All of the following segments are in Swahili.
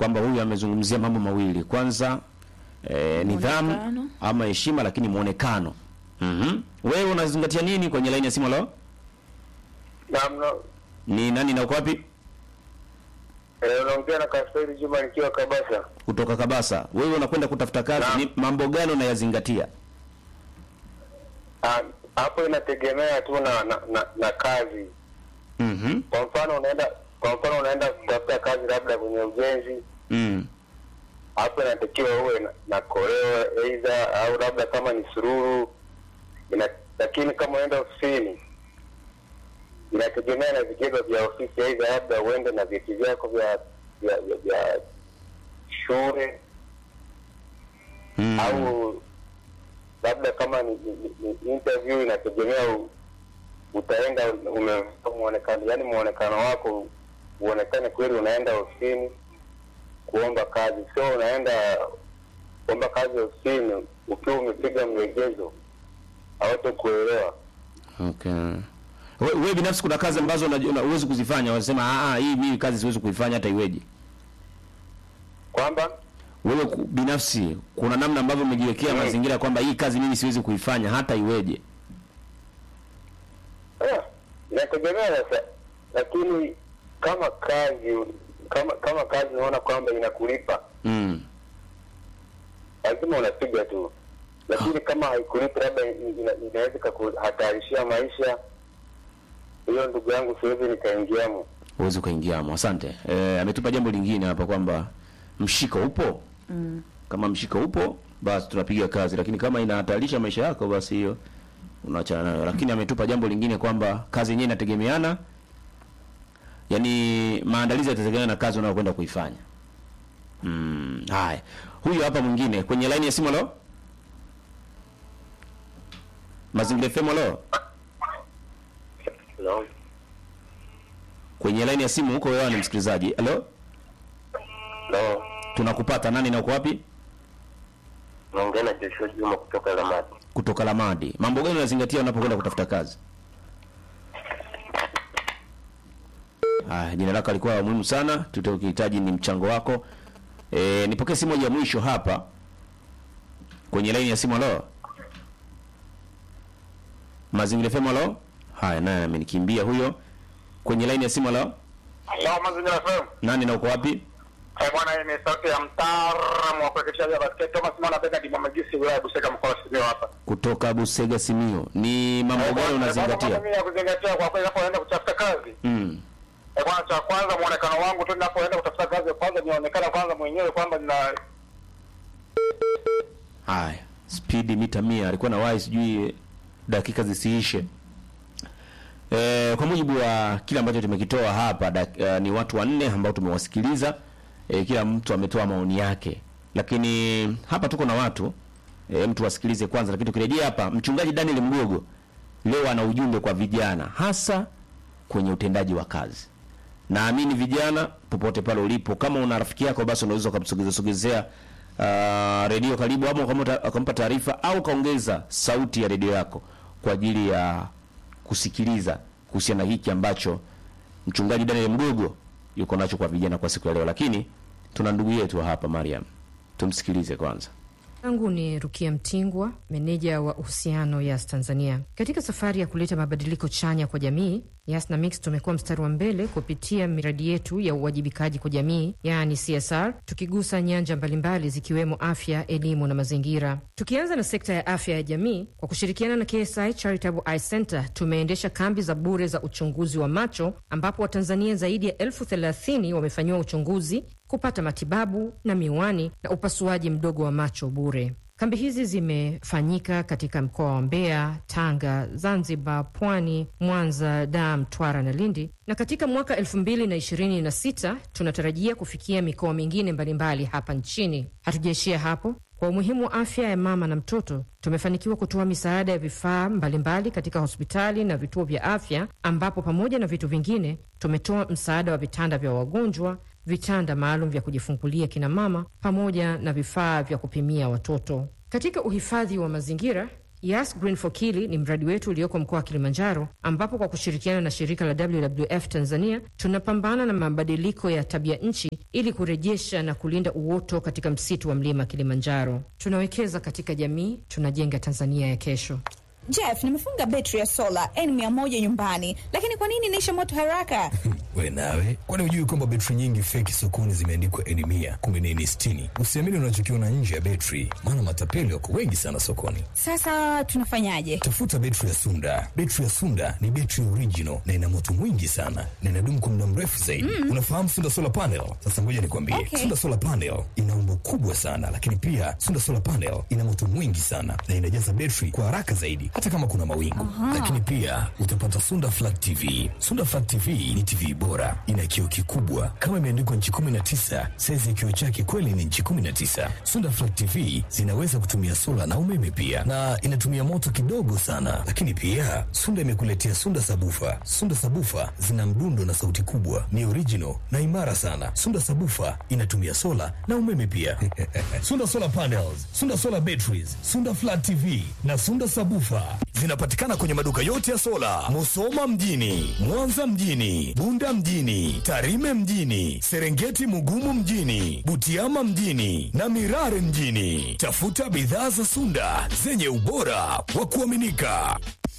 kwamba huyu amezungumzia mambo mawili. Kwanza nidhamu ama heshima, lakini muonekano. Wewe unazingatia nini kwenye line ya simu leo? Naam. Ni nani na uko wapi? Unaongea na Kastori Juma nikiwa Kabasa. Kutoka Kabasa. Wewe unakwenda kutafuta kazi, ni mambo gani unayazingatia? Hapo inategemea tu na kazi. Kwa mfano unaenda kutafuta kazi labda kwenye ujenzi. Hapo inatakiwa uwe na koreo aidha au labda kama ni sururu. Lakini kama unaenda ofisini inategemea na vigezo vya ofisi, aidha labda uende na vyeti vyako vya shule au labda kama ni interview, inategemea utaenda muonekano, yani muonekano wako uonekane kweli unaenda ofisini kuomba kazi. So unaenda kuomba kazi ofisini ukiwa umepiga mregezo hawatakuelewa. Okay. Wewe binafsi kuna kazi ambazo uwezi kuzifanya, unasema hii mimi kazi siwezi kuifanya hata iweje? Kwamba wewe binafsi kuna namna ambavyo umejiwekea mazingira kwamba hii kazi mimi siwezi kuifanya hata iweje? Inategemea sasa, lakini kama kazi unaona kwamba inakulipa lazima unapiga tu. Lakini kama haikulipa labda inaweza kuhatarishia maisha, hiyo ndugu yangu siwezi nikaingiamo. Uwezi kuingiamo. Asante. Ametupa jambo lingine hapa kwamba mshiko upo. Kama mshiko upo basi tunapiga kazi, lakini kama inahatarisha maisha yako basi hiyo unaachana nayo. Lakini ametupa jambo lingine kwamba kazi yenyewe inategemeana, yani maandalizi yatategemea na kazi unayokwenda kuifanya. Haya. Huyu hapa mwingine kwenye line ya simu leo. Mazingira FM leo. Hello. Kwenye line ya simu huko wewe ni msikilizaji. Hello? Hello. Tunakupata, nani na uko wapi? Naongea na Joshua Juma kutoka Lamadi. Kutoka Lamadi. Mambo gani unazingatia unapokwenda kutafuta kazi? Jina lako alikuwa muhimu sana, tutahitaji ni mchango wako. Nipokee simu ya mwisho hapa. Kwenye line ya simu leo. Mazingira FM leo. Haya, naye amenikimbia huyo. Kwenye line ya simu leo. Hello, Mazingira FM. Nani na uko wapi? Bwana, ni sauti ya mtaalamu wa kurekebisha basket Thomas Mwana Bega di Mama Gisi wilaya Busega mkoa wa Simiyu hapa. Kutoka Busega Simiyu. Ni mambo gani unazingatia? Mimi ya kuzingatia kwa kweli napoenda kutafuta kazi. Bwana, cha kwanza muonekano wangu tu ninapoenda kutafuta kazi, kwanza nionekana kwanza mwenyewe kwamba nina speed mita 100 alikuwa na wahi sijui dakika zisiishe. Kwa mujibu wa kile ambacho tumekitoa hapa ni watu 4 ambao tumewasikiliza. Kila mtu ametoa maoni yake. Lakini hapa tuko na watu mtu wasikilize kwanza, lakini tukirejea hapa mchungaji Daniel Mgogo leo ana ujumbe kwa vijana hasa kwenye utendaji wa kazi. Naamini vijana popote pale ulipo, kama una rafiki yako basi unaweza kumsogezea redio karibu, ama ukampa taarifa au kaongeza sauti ya redio yako kwa ajili ya kusikiliza kuhusiana na hiki ambacho mchungaji Daniel Mgogo yuko nacho kwa vijana kwa siku ya leo. Lakini tuna ndugu yetu hapa Mariam, tumsikilize kwanza. Yangu ni Rukia Mtingwa, meneja wa uhusiano Yas Tanzania. Katika safari ya kuleta mabadiliko chanya kwa jamii, Yas na Mix tumekuwa mstari wa mbele kupitia miradi yetu ya uwajibikaji kwa jamii, yani CSR, tukigusa nyanja mbalimbali zikiwemo afya, elimu na mazingira. Tukianza na sekta ya afya ya jamii, kwa kushirikiana na KSI Charitable Eye Center tumeendesha kambi za bure za uchunguzi wa macho, ambapo Watanzania zaidi ya 30,000 wamefanyiwa uchunguzi, kupata matibabu na miwani na upasuaji mdogo wa macho bure. Kambi hizi zimefanyika katika mkoa wa Mbeya, Tanga, Zanzibar, Pwani, Mwanza, Dar, Mtwara na Lindi, na katika mwaka 2026 tunatarajia kufikia mikoa mingine mbalimbali hapa nchini. Hatujaishia hapo. Kwa umuhimu wa afya ya mama na mtoto, tumefanikiwa kutoa misaada ya vifaa mbalimbali katika hospitali na vituo vya afya, ambapo pamoja na vitu vingine tumetoa msaada wa vitanda vya wagonjwa, vitanda maalum vya kujifungulia kina mama, pamoja na vifaa vya kupimia watoto. Katika uhifadhi wa mazingira, Yas Green for Kili ni mradi wetu ulioko mkoa wa Kilimanjaro, ambapo kwa kushirikiana na shirika la WWF Tanzania tunapambana na mabadiliko ya tabia nchi ili kurejesha na kulinda uoto katika msitu wa mlima Kilimanjaro. Tunawekeza katika jamii, tunajenga Tanzania ya kesho. Jeff, nimefunga betri ya sola N100 nyumbani, lakini kwa nini inaisha moto haraka? We nawe, kwani hujui kwamba betri nyingi feki sokoni zimeandikwa N100, kumbe ni N60? Usiamini unachokiona nje ya betri, maana matapeli wako wengi sana sokoni. Sasa tunafanyaje? Tafuta betri ya Sunda. Betri ya Sunda ni betri original na ina moto mwingi sana na inadumu kwa muda mrefu zaidi. Unafahamu Sunda Solar Panel? Sasa ngoja nikwambie. Okay. Sunda Solar Panel ina umbo kubwa sana, lakini pia Sunda Solar Panel ina moto mwingi sana na inajaza betri kwa haraka zaidi hata kama kuna mawingu. Lakini pia utapata Sunda Flat TV. Sunda Flat TV ni TV bora, ina kioo kikubwa kama imeandikwa inchi 19, size ya kioo chake kweli ni inchi 19. Sunda Flat TV zinaweza kutumia sola na umeme pia, na inatumia moto kidogo sana. Lakini pia Sunda imekuletea Sunda Sabufa. Sunda Sabufa zina mdundo na sauti kubwa, ni original na imara sana. Sunda Sabufa inatumia sola na umeme pia. Sunda Solar Panels, Sunda Solar Batteries, Sunda Flat TV na Sunda Sabufa zinapatikana kwenye maduka yote ya sola, Musoma mjini, Mwanza mjini, Bunda mjini, Tarime mjini, Serengeti Mugumu mjini, Butiama mjini na Mirare mjini. Tafuta bidhaa za Sunda zenye ubora wa kuaminika.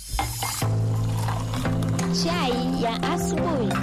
Chai ya asubuhi.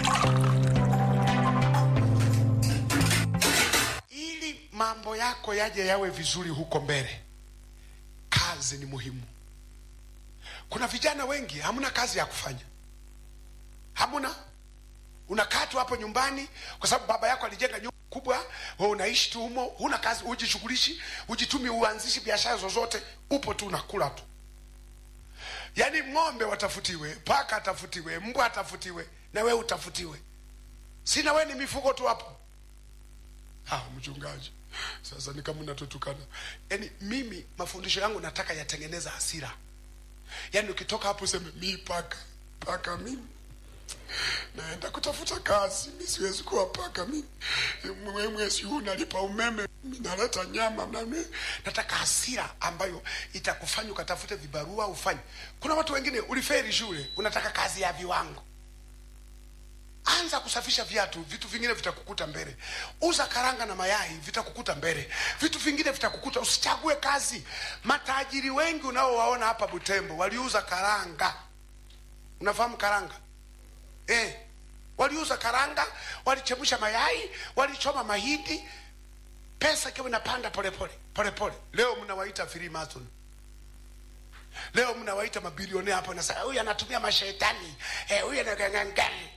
Ili mambo yako yaje yawe vizuri huko mbele, kazi ni muhimu. Kuna vijana wengi hamuna kazi ya kufanya, hamuna. Unakaa tu hapo nyumbani kwa sababu baba yako alijenga nyumba kubwa, wewe unaishi tu humo, huna kazi, hujishughulishi, hujitumi, uanzishi biashara zozote, upo tu unakula tu. Yaani ng'ombe watafutiwe, paka atafutiwe, mbwa atafutiwe, na wewe utafutiwe. Sina wewe ni mifugo tu hapo. Mchungaji, sasa ni kama unatutukana. Yaani mimi mafundisho yangu nataka yatengeneza hasira. Yaani ukitoka hapo useme mimi paka mimi naenda kutafuta kazi, mimi siwezi kuwa paka mimi. Mwezi huu nalipa umeme, mimi naleta nyama na mimi nataka hasira ambayo itakufanya ukatafute vibarua ufanye. Kuna watu wengine ulifeli shule, unataka kazi ya viwango. Anza kusafisha viatu, vitu vingine vitakukuta mbele. Uza karanga na mayai, vitakukuta mbele. Vitu vingine vitakukuta, usichague kazi. Matajiri wengi unaowaona hapa Butembo waliuza karanga. Unafahamu karanga? Waliuza karanga, walichemsha mayai, walichoma mahindi. Pesa ikiwa inapanda pole. Leo mnawaita Freemason. Leo mnawaita mabilionea hapo na sasa huyu anatumia mashetani. Huyu anagangangani.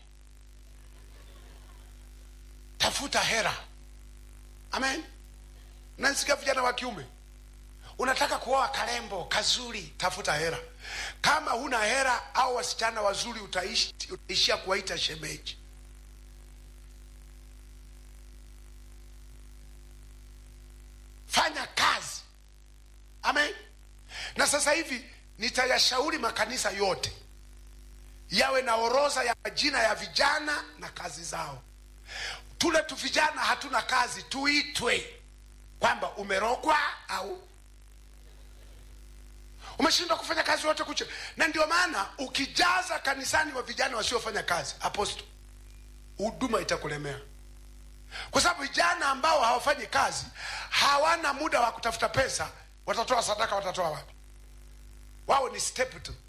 Tafuta hera. Amen. Nansikia vijana wa kiume, unataka kuoa karembo kazuri, tafuta hera. Kama huna hera au wasichana wazuri utaishia kuwaita shemeji. Fanya kazi. Amen. Na sasa hivi nitayashauri makanisa yote yawe na orodha ya majina ya vijana na kazi zao. Tule tu vijana hatuna kazi, tuitwe kwamba umerogwa au umeshindwa kufanya kazi yote kucha. Na ndio maana ukijaza kanisani wa vijana wasiofanya kazi, apostle, huduma itakulemea. Kwa sababu vijana ambao hawafanyi kazi hawana muda wa kutafuta pesa. Watatoa sadaka, watatoa wapi? Wao ni step tu.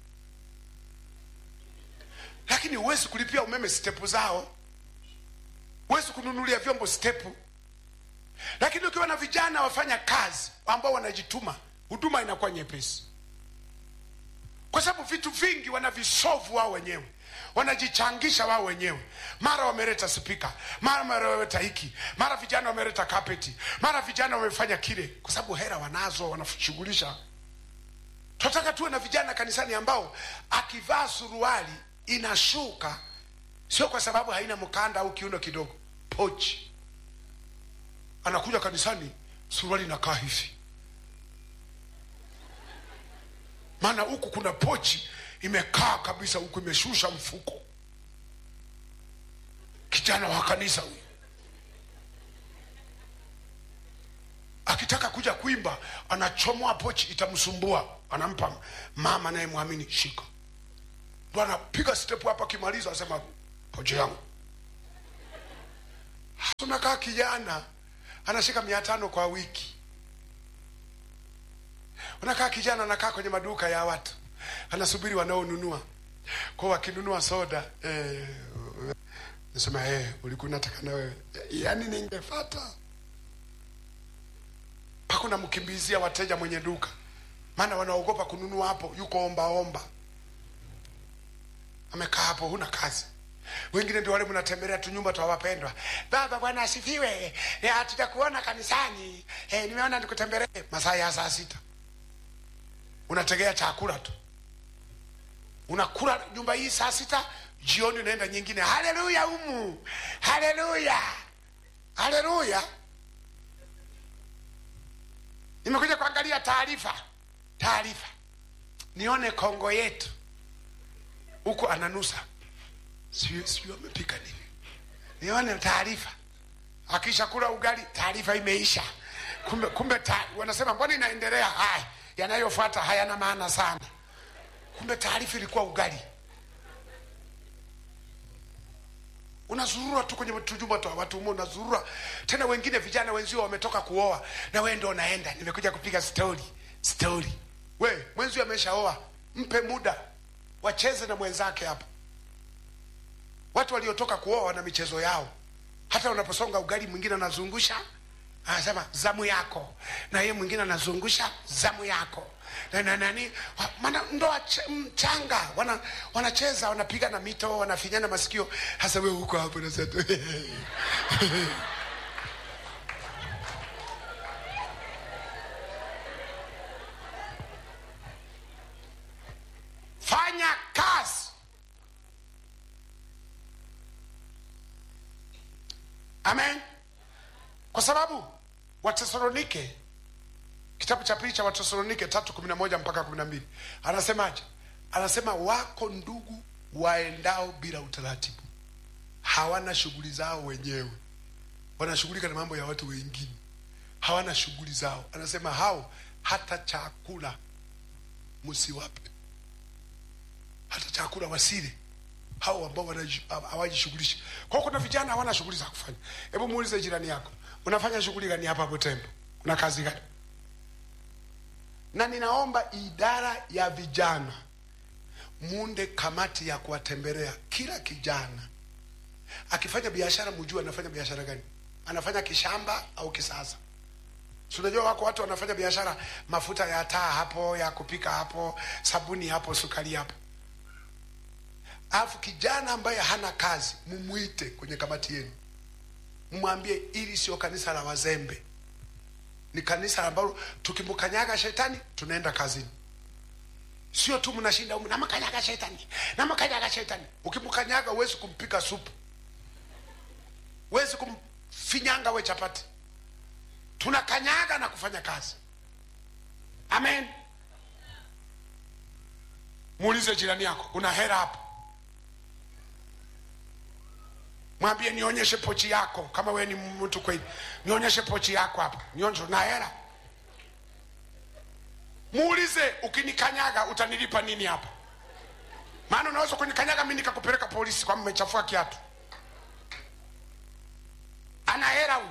Lakini huwezi kulipia umeme step zao, huwezi kununulia vyombo step. Lakini ukiwa na vijana wafanya kazi ambao wanajituma, huduma inakuwa nyepesi. Kwa sababu vitu vingi wanavisolve wao wenyewe, wanajichangisha wao wenyewe. Mara wameleta speaker, mara wameleta hiki, mara vijana wameleta carpet, mara vijana wamefanya kile, kwa sababu hela wanazo, wanashughulisha. Tunataka tuwe na vijana kanisani ambao akivaa suruali inashuka, sio kwa sababu haina mkanda au kiuno kidogo, pochi. Anakuja kanisani suruali inakaa hivi, maana huku kuna pochi imekaa kabisa, huku imeshusha mfuko. Kijana wa kanisa huyu. Akitaka kuja kuimba anachomoa pochi, itamsumbua, anampa mama naye muamini, shika. Ndo anapiga step hapa, kimaliza asema pochi yangu. Tunakaa kijana anashika 500 kwa wiki. Unakaa kijana anakaa kwenye maduka ya watu, anasubiri wanaonunua. Kwa wakinunua soda, nasema ulikuwa unataka na wewe. Yaani ningefuata. Pako na mkimbizia wateja mwenye duka. Maana wanaogopa kununua hapo, yuko omba. Amekaa hapo, huna kazi. Wengine ndio wale mnatembelea tu nyumba tu wapendwa. Baba bwana asifiwe. Hatujakuona kanisani. Nimeona nikutembelee masaa ya saa 6. Unategea chakula tu. Unakula nyumba hii saa 6, jioni unaenda nyingine. Haleluya umu. Haleluya. Haleluya. Nimekuja kuangalia taarifa. Nione Kongo yetu. Huko ananusa. Sio amepika nini. Nione taarifa. Akisha kula ugali, taarifa imeisha. Kumbe wanasema mbona inaendelea? Haya, yanayofuata hayana maana sana. Kumbe taarifa ilikuwa ugali. Unazurura tu kwenye tujumba tu watu umo, unazurura. Tena wengine vijana wenzio wametoka kuoa na wewe ndio unaenda. Nimekuja kupiga story. We, mwenzio ameshaoa. Mpe muda. Wacheze na mwenzake hapa. Watu waliotoka kuoa wana michezo yao. Hata unaposonga ugali, mwingine anazungusha, anasema zamu yako. Na yeye mwingine anazungusha, zamu yako. Na nani? Maana ndoa mchanga. Wanacheza, wanapiga na mito, wanafinyana masikio. Hasa wewe huko hapo na sasa. Fanya kazi. Amen. Kwa sababu Wathesalonike, kitabu cha pili cha Wathesalonike 3:11 mpaka 12. Anasemaje? Anasema wako ndugu waendao bila utaratibu. Hawana shughuli zao wenyewe. Wanashughulika na mambo ya watu wengine. Hawana shughuli zao. Anasema hao hata chakula msiwape. Hata chakula wasile. Hao ambao hawajishughulishi. Kwa kuna vijana hawana shughuli za kufanya. Hebu muulize jirani yako, unafanya shughuli gani hapa Butembo? Una kazi gani? Na ninaomba idara ya vijana muunde kamati ya kuwatembelea kila kijana. Akifanya biashara mjue anafanya biashara gani? Anafanya kishamba au kisasa? Unajua wako watu wanafanya biashara mafuta ya taa hapo, ya kupika hapo, sabuni hapo, sukari hapo. Alafu kijana ambaye hana kazi mumuite kwenye kamati yenu. Mwambie ili sio kanisa la wazembe. Ni kanisa ambalo tukimkanyaga shetani tunaenda kazini. Sio tu mnashinda mnamkanyaga shetani. Ukimkanyaga huwezi kumpika supu. Huwezi kumfinyanga we chapati. Tunakanyaga na kufanya kazi. Amen. Muulize jirani yako, una hela hapo? Mwambie nionyeshe pochi yako kama wewe ni mtu kweli. Nionyeshe pochi yako hapa. Nionyeshe na hela. Muulize ukinikanyaga utanilipa nini hapa? Maana unaweza kunikanyaga mimi nikakupeleka polisi kwa mmechafua kiatu. Ana hela huyu.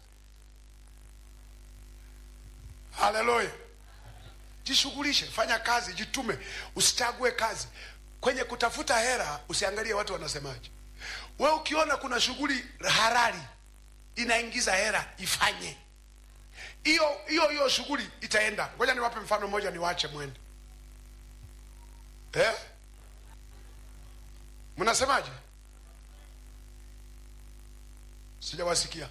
Haleluya. Jishughulishe, fanya kazi, jitume, usichague kazi. Kwenye kutafuta hela usiangalie watu wanasemaje. Wewe ukiona kuna shughuli inaingiza hela, ifanye. Hiyo shughuli itaenda. Ngoja niwape mfano mmoja niwaache mwende. Mnasemaje? Sijawasikia.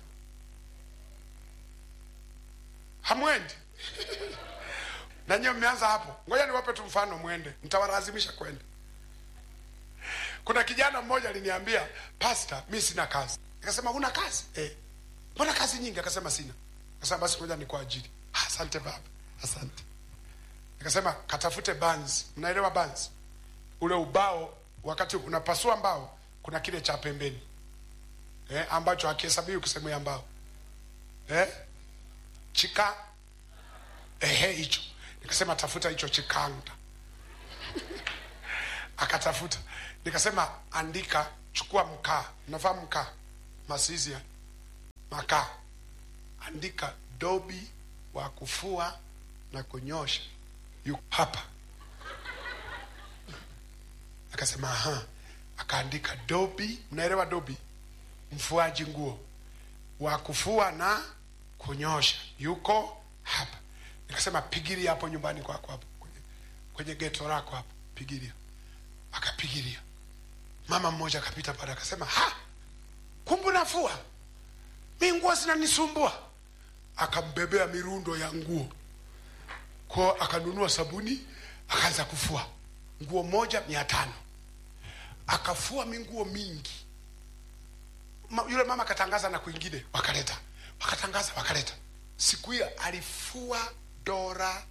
Hamwendi. Na nyinyi mmeanza hapo. Ngoja niwape tu mfano mwende. Nitawalazimisha kwenda. Kuna kijana mmoja aliniambia, "Pastor, mimi sina kazi." Nikasema, "Una kazi?" "Mbona kazi nyingi?" Akasema, "Sina." Nikasema, "Basi ngoja nikuajiri." "Asante baba." "Asante." Nikasema, "Katafute banzi." Mnaelewa banzi? Ule ubao wakati unapasua mbao kuna kile cha pembeni. Ambacho hakihesabiwi kusemea mbao. hicho. Nikasema tafuta hicho chikanga. Akatafuta. Nikasema andika, chukua mkaa. Unafahamu mkaa? Masizi ya makaa. Andika dobi wa kufua na kunyosha. Yuko hapa. Akasema aha. Akaandika dobi, unaelewa dobi? Mfuaji nguo. Wa kufua na kunyosha. Yuko hapa. Nikasema pigilia hapo nyumbani kwako hapo. Kwenye geto lako hapo. Pigilia. Akapigilia. Mama mmoja akapita pale akasema, "Ha! Kumbe nafua. Mimi nguo zinanisumbua." Akambebea mirundo ya nguo. Kwa akanunua sabuni, akaanza kufua. Nguo moja 500. Akafua minguo mingi. Yule mama akatangaza na kwingine wakaleta. Wakatangaza wakaleta. Siku hiyo alifua dola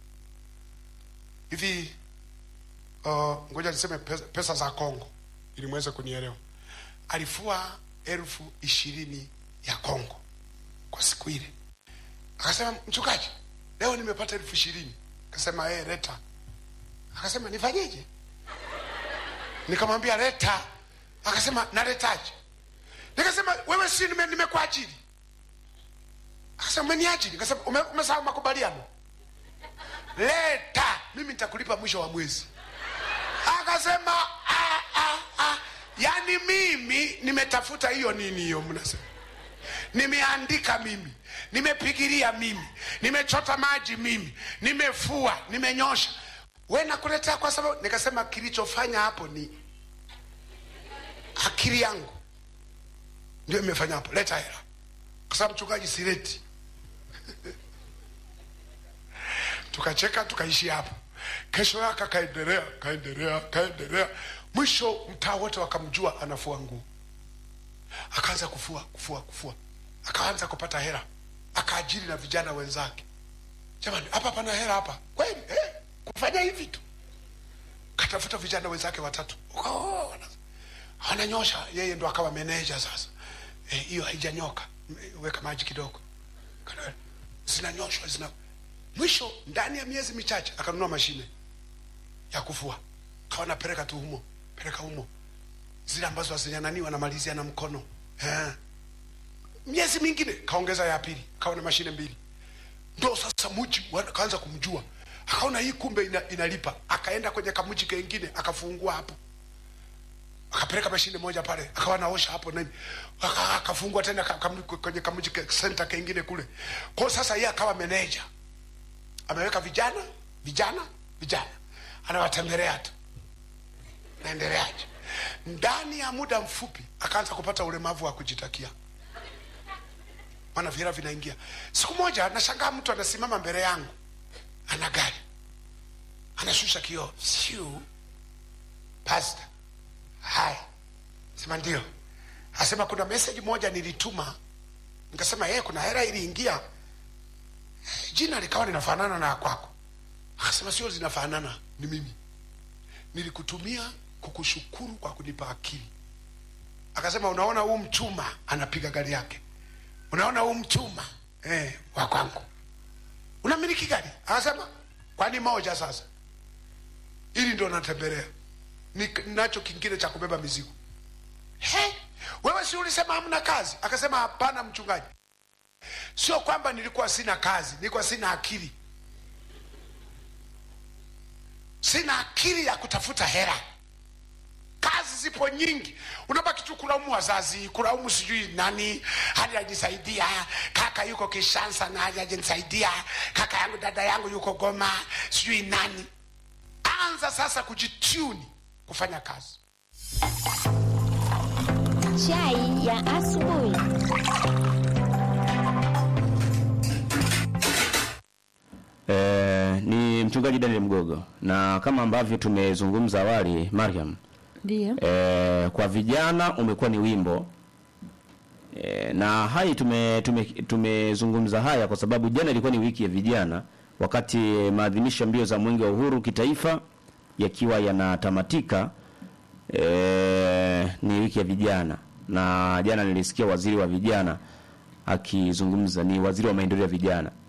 hivi ngoja niseme pesa za Kongo ili muweze kunielewa. Alifua 20,000 ya Kongo kwa siku ile. Akasema, "Mchungaji, leo nimepata 20,000." Akasema, leta." Akasema, "Nifanyeje?" Nikamwambia, "Leta." Akasema, "Naletaje?" Nikasema, "Wewe si nimekuajiri." Akasema, "Umeniajiri?" Akasema, "Umesahau makubaliano." "Leta, mimi nitakulipa mwisho wa mwezi." Akasema, "Yaani mimi nimetafuta hiyo nini hiyo mnasema? Nimeandika mimi, nimepigilia mimi, nimechota maji mimi, nimefua, nimenyosha. Wewe nakuletea kwa sababu." Nikasema, "Kilichofanya hapo ni akili yangu. Ndio imefanya hapo. Leta hela." Kwa sababu mchungaji sileti. Tukacheka tukaishi hapo. Kesho yake kaendelea. Mwisho mtaa wote wakamjua anafua nguo. Akaanza kufua. Akaanza kupata hela. Akaajiri na vijana wenzake. Jamani, hapa pana hela hapa. Kweli? Kufanya hivi tu. Katafuta vijana wenzake 3. Ananyosha, yeye ndo akawa manager sasa. Hiyo haijanyoka. Weka maji kidogo. Zinanyoshwa Mwisho ndani ya miezi michache akanunua mashine ya kufua. Kawa napeleka tu humo, peleka humo. Zile ambazo hazijananiwa na malizia na mkono. Miezi mingine kaongeza ya pili, kawa na mashine 2. Ndio sasa mji kaanza kumjua. Akaona hii kumbe inalipa. Akaenda kwenye kamuji kengine akafungua hapo. Akapeleka mashine moja pale, akawa naosha hapo nani. Akafungua tena kwenye kamuji center kengine kule. Kwa sasa yeye akawa manager. Ameweka vijana. Anawatembelea tu. Naendeleaje? Ndani ya muda mfupi akaanza kupata ulemavu wa kujitakia. Maana vira vinaingia. Siku moja nashangaa mtu anasimama mbele yangu. Ana gari. Anashusha kioo. Siu. Pastor. Hai. Sema ndio. Asema kuna message moja nilituma. Nikasema kuna hela iliingia. Jina likawa linafanana na kwako. Akasema sio zinafanana, ni mimi. Nilikutumia kukushukuru kwa kunipa akili. Akasema unaona huu mchuma anapiga gari yake. Unaona huu mchuma wa kwangu. Unamiliki gari? Akasema kwani moja sasa. Ili ndo natembelea. Ninacho kingine cha kubeba mizigo. Wewe si ulisema hamna kazi? Akasema hapana mchungaji. Sio kwamba nilikuwa sina kazi, nilikuwa sina akili. Sina akili ya kutafuta hela. Kazi zipo nyingi. Unabaki tu kulaumu wazazi, kulaumu sijui nani, hadi ajisaidia, kaka yuko Kishansa na hadi ajinisaidia, kaka yangu dada yangu yuko Goma, sijui nani. Anza sasa kujituni kufanya kazi. Chai ya asubuhi. Ni mchungaji Daniel Mgogo, na kama ambavyo tumezungumza awali Mariam, ndio kwa vijana umekuwa ni wimbo na hai tumezungumza haya kwa sababu jana ilikuwa ni wiki ya vijana, wakati maadhimisho mbio za mwenge wa uhuru kitaifa yakiwa yanatamatika. Ni wiki ya vijana, na jana nilisikia waziri wa vijana akizungumza, ni waziri wa maendeleo ya vijana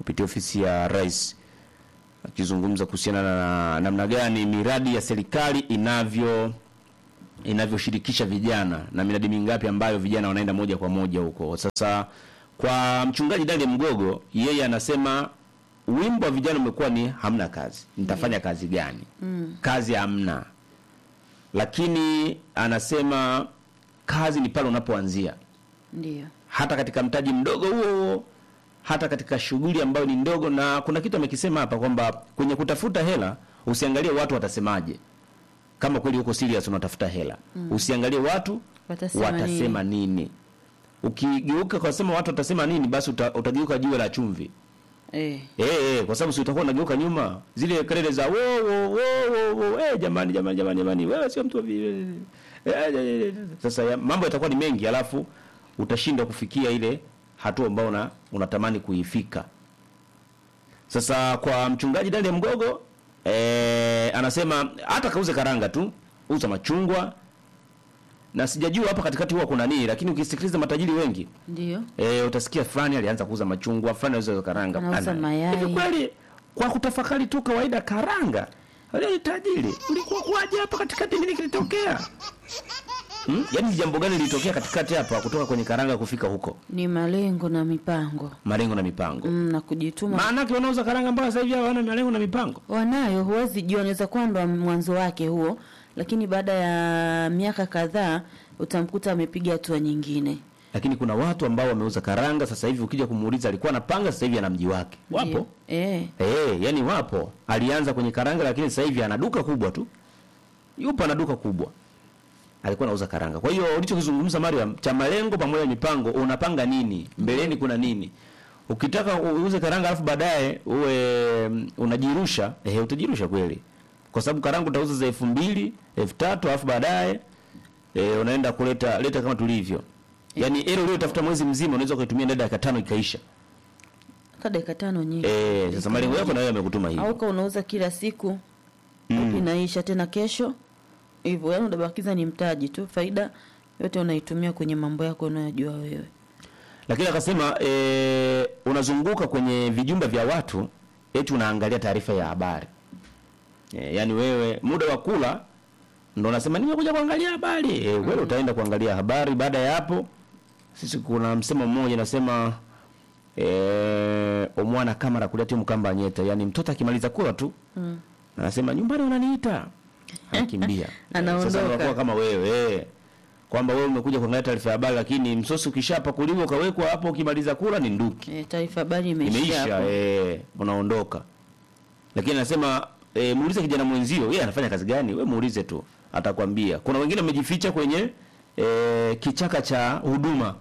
kupitia ofisi ya rais, akizungumza kuhusiana na namna gani miradi ya serikali inavyoshirikisha vijana na miradi mingapi ambayo vijana wanaenda moja kwa moja huko. Sasa kwa mchungaji Daniel Mgogo, yeye anasema wimbo wa vijana umekuwa ni hamna kazi. Nitafanya kazi gani? Kazi hamna. Lakini anasema kazi ni pale unapoanzia. Ndio. Hata katika mtaji mdogo huo, hata katika shughuli ambayo ni ndogo. Na kuna kitu amekisema hapa kwamba kwenye kutafuta hela usiangalie watu watasemaje. Kama kweli uko serious unatafuta hela, usiangalie watu watasema nini. Ukigeuka kwa sema watu watasema nini, basi utageuka jiwe la chumvi. Kwa sababu si utakuwa unageuka nyuma. Zile kelele za wo jamani wewe sio mtu sasa mambo yatakuwa ni mengi, alafu utashinda kufikia ile hatua ambayo unatamani kuifika. Sasa kwa mchungaji Daniel Mgogo, anasema hata kauze karanga tu, uza machungwa. Na sijajua hapa katikati huwa kuna nini, lakini ukisikiliza matajiri wengi ndio utasikia fulani alianza kuuza machungwa, fulani anauza karanga. Hivi kweli kwa kutafakari tu kawaida, karanga wale tajiri ulikuwa kwaje hapa katikati, nini kilitokea? Yaani jambo gani lilitokea katikati hapa kutoka kwenye karanga kufika huko? Ni malengo na mipango. Na kujituma. Maana yake wanauza karanga mpaka sasa hivi hawana malengo na mipango. Wanayo, huwezi jua, anaweza kuwa ndo mwanzo wake huo, lakini baada ya miaka kadhaa utamkuta amepiga hatua nyingine. Lakini kuna watu ambao wameuza karanga sasa hivi ukija kumuuliza alikuwa anapanga, sasa hivi ana mji wake. Wapo? Yani wapo. Alianza kwenye karanga lakini sasa hivi ana duka kubwa tu. Yupo ana duka kubwa. Alikuwa anauza karanga. Kwa hiyo ulichokizungumza Mariam, cha malengo pamoja na mipango, unapanga nini? Mbeleni kuna nini? Ukitaka uuze karanga alafu baadaye uwe unajirusha, utajirusha kweli. Kwa sababu karanga utauza za 2,000, 3,000 alafu baadaye unaenda leta kama tulivyo. Yaani ile uliyotafuta mwezi mzima unaweza kuitumia ndani ya dakika 5 ikaisha. Hata dakika 5 nyingi. Sasa malengo yako na wewe yamekutuma hivi. Au unauza kila siku, inaisha tena kesho. Hivyo yani unabakiza ni mtaji tu, faida yote unaitumia kwenye mambo yako unayojua wewe. Lakini akasema unazunguka kwenye vijumba vya watu eti unaangalia taarifa ya habari. Yani wewe muda wa kula ndo unasema nimekuja kuangalia habari. Wewe utaenda kuangalia habari. Baada ya hapo sisi kuna msemo mmoja nasema omwana kamera kuleta mkamba nyeta. Yani mtoto akimaliza kula tu anasema nyumbani unaniita. Anakimbia. Sasa unakuwa kama wewe kwamba wewe umekuja kuangalia taarifa ya habari, lakini msosi ukishapa kuliwa ukawekwa hapo, ukimaliza kula ni nduki. Taarifa habari imeisha. Unaondoka. Lakini anasema muulize kijana mwenzio yeye anafanya kazi gani, wewe muulize tu atakwambia. Kuna wengine wamejificha kwenye kichaka cha huduma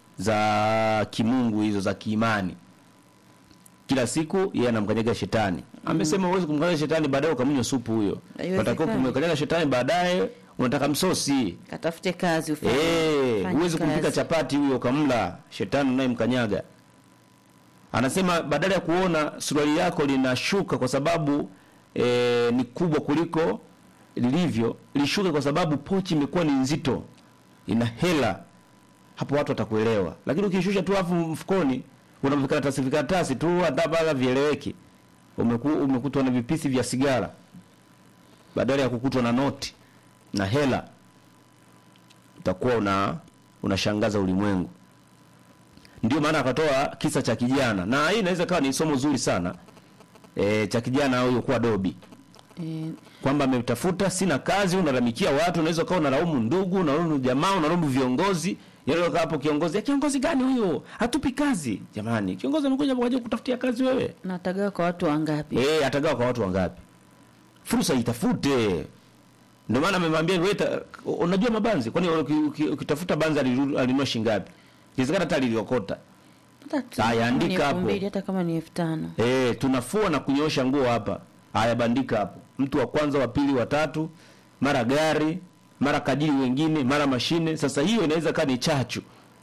za kimungu hizo za kiimani. Kila siku yeye anamkanyaga shetani. Amesema uweze kumkanyaga shetani baadaye ukamnywa supu huyo. Unataka kumkanyaga shetani baadaye unataka msosi. Katafute kazi ufanye. Uweze kumpika chapati huyo ukamla shetani naye mkanyaga. Anasema badala ya kuona suruali yako linashuka kwa sababu ni kubwa kuliko lilivyo, lishuke kwa sababu pochi imekuwa ni nzito, ina hela. Hapo watu watakuelewa. Lakini ukishusha tu afu mfukoni unamvika karatasi tu hata bala vieleweki, umekutwa na vipisi vya sigara badala ya kukutwa na noti na hela, utakuwa unashangaza ulimwengu. Ndio maana akatoa kisa cha kijana, na hii inaweza kawa ni somo zuri sana cha kijana huyo kwa dobi. Kwamba ametafuta sina kazi, unalamikia watu, unaweza kawa unalaumu ndugu, unalaumu jamaa, unalaumu viongozi. Yeye hapo kiongozi gani huyo? Hatupi kazi. Jamani, kiongozi amekuja kwa ajili kutafutia kazi wewe. Na atagawa kwa watu wangapi? Atagawa kwa watu wangapi? Fursa itafute. Ndio maana amemwambia wewe, unajua mabanzi, kwani ukitafuta banzi alinunua shilingi ngapi? Kizikana hata aliokota. Haya, andika hapo. Hata kama ni 5,000. Tunafua na kunyosha nguo hapa. Haya, bandika hapo. Mtu wa kwanza, wa pili, wa tatu, mara gari, mara kajili wengine, mara mashine. Sasa hiyo inaweza kaa ni chachu.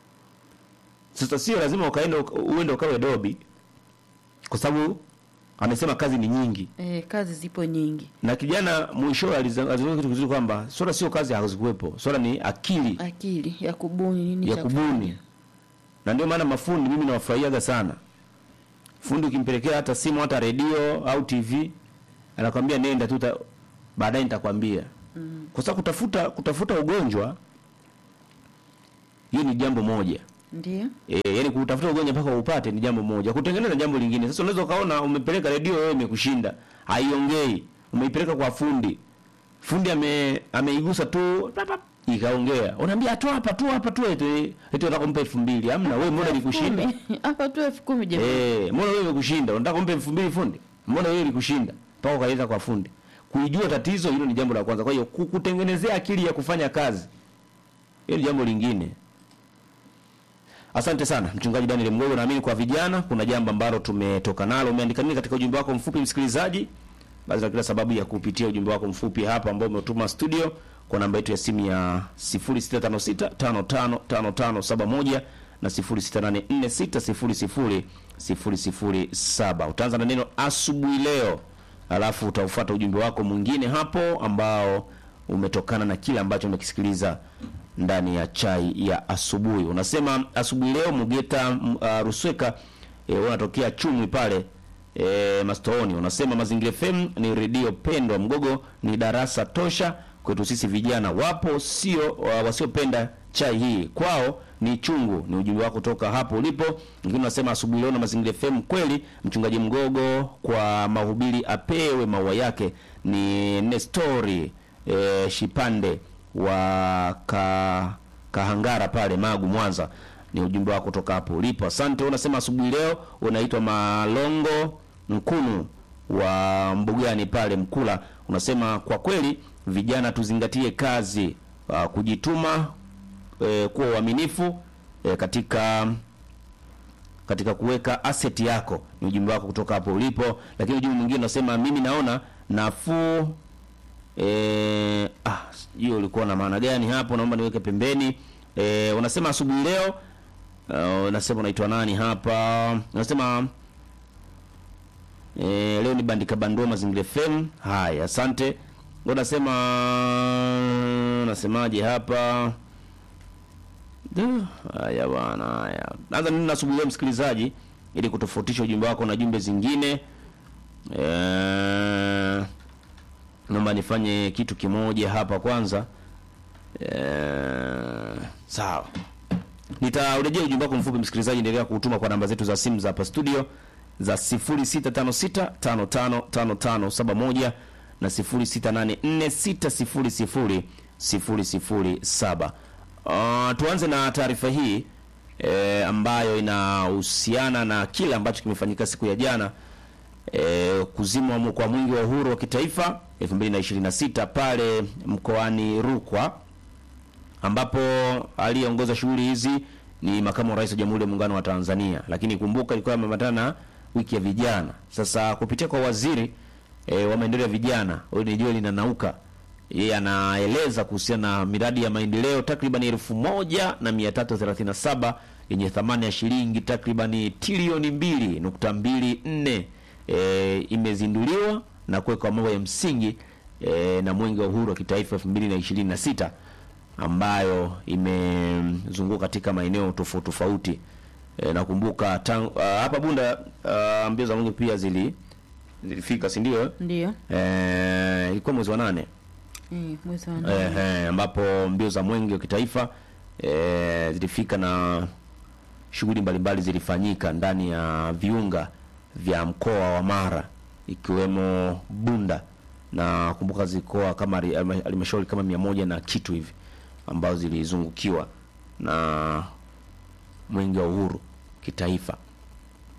Sasa sio lazima uende ukawe dobi. Kwa sababu amesema kazi ni nyingi. Kazi zipo nyingi. Na kijana mwisho alizungumza kitu kizuri kwamba swala sio kazi hazikuwepo. Swala ni akili. Akili ya kubuni nini ya kubuni. Na ndio maana mafundi mimi nawafurahiaga sana. Fundi ukimpelekea hata simu hata redio au TV anakwambia nenda tu baadaye nitakwambia. Kwa sababu kutafuta ugonjwa hiyo ni jambo moja. Ndio. Yaani kutafuta ugonjwa mpaka upate ni jambo moja. Kutengeneza jambo lingine. Sasa unaweza kaona umepeleka redio wewe imekushinda. Haiongei. Umeipeleka kwa fundi. Fundi ameigusa tu ikaongea. Unaambia tu hapa tu eti unataka kumpa 2000. Hamna, wewe mbona ilikushinda? Hapa tu 10,000 jamani. Mbona wewe imekushinda? Unataka kumpa 2000 fundi? Mbona wewe ilikushinda? Mpaka kaenda kwa fundi. Kuijua tatizo hilo ni jambo la kwanza. Kwa hiyo kukutengenezea akili ya kufanya kazi. Hilo ni jambo lingine. Asante sana Mchungaji Daniel Mgogo. Naamini kwa vijana kuna jambo ambalo tumetoka nalo. Umeandika nini katika ujumbe wako mfupi msikilizaji? Basi na kila sababu ya kupitia ujumbe wako mfupi hapa ambao umetuma studio kwa namba yetu ya simu ya 0656555571 na 0684600007. Utaanza na neno asubuhi leo, alafu utaufuata ujumbe wako mwingine hapo ambao umetokana na kile ambacho umekisikiliza ndani ya chai ya asubuhi. Unasema asubuhi leo Mugeta Rusweka wanatokea Chumwi pale Mastooni. Unasema Mazingira FM ni redio pendwa, Mgogo ni darasa tosha kwetu sisi vijana. Wapo wasiopenda chai hii, kwao ni chungu. Ni ujumbe wako kutoka hapo ulipo. Lakini unasema asubuhi leo na Mazingira FM kweli Mchungaji Mgogo kwa mahubiri apewe maua yake. Ni Nestori Shipande wa Kahangara pale Magu Mwanza. Ni ujumbe wako kutoka hapo ulipo. Asante. Unasema asubuhi leo unaitwa Malongo Mkunu wa Mbugani pale Mkula. Unasema kwa kweli vijana tuzingatie kazi, kujituma, kuwa uaminifu katika kuweka asset yako. Ni ujumbe wako kutoka hapo ulipo. Lakini ujumbe mwingine unasema mimi naona nafuu hiyo ulikuwa na maana gani hapo? Naomba niweke pembeni. Unasema asubuhi leo unasema unaitwa nani hapa? Unasema leo ni Bandika Bandua Mazingira FM. Haya, asante. Unasema nasemaje hapa? Haya bwana, haya. Naanza nini asubuhi leo msikilizaji ili kutofautisha ujumbe wako na jumbe zingine. Naomba nifanye kitu kimoja hapa kwanza. Sawa. Nitaurejea ujumbe wako mfupi msikilizaji, endelea kutuma kwa namba zetu za simu za hapa studio za 0656555571 na 0684600007. Tuanze na taarifa hii ambayo inahusiana na kile ambacho kimefanyika siku ya jana, kuzimwa kwa mwingi wa uhuru wa kitaifa 2026 pale mkoani Rukwa, ambapo aliongoza shughuli hizi ni makamu wa rais wa Jamhuri ya Muungano wa Tanzania. Lakini kumbuka ilikuwa imeambatana na wiki ya vijana. Sasa kupitia kwa waziri wa maendeleo ya vijana, huyo ni Joel Nanauka, yeye anaeleza kuhusiana na miradi ya maendeleo takriban 1337 yenye thamani ya shilingi takriban trilioni 2.24 imezinduliwa na kuwekwa mambo ya msingi na mwenge wa uhuru wa kitaifa 2026 ambayo imezunguka katika maeneo tofauti tofauti. Nakumbuka hapa Bunda mbio za mwenge pia zilifika, si ndio? Ndio. Ilikuwa mwezi wa 8. Mwezi wa 8. Ambapo mbio za mwenge wa kitaifa zilifika na shughuli mbalimbali zilifanyika ndani ya viunga vya mkoa wa Mara ikiwemo Bunda, na kumbuka zikoa kama halmashauri kama 100 na kitu hivi ambazo zilizungukiwa na mwenge wa uhuru kitaifa.